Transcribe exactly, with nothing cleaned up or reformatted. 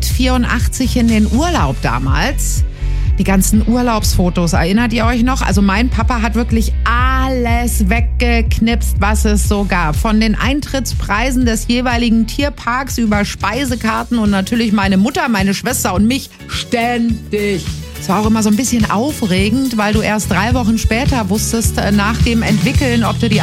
mit vierundachtzig in den Urlaub damals. Die ganzen Urlaubsfotos, erinnert ihr euch noch? Also mein Papa hat wirklich alles weggeknipst, was es so gab. Von den Eintrittspreisen des jeweiligen Tierparks über Speisekarten und natürlich meine Mutter, meine Schwester und mich ständig. Es war auch immer so ein bisschen aufregend, weil du erst drei Wochen später wusstest, nach dem Entwickeln, ob du die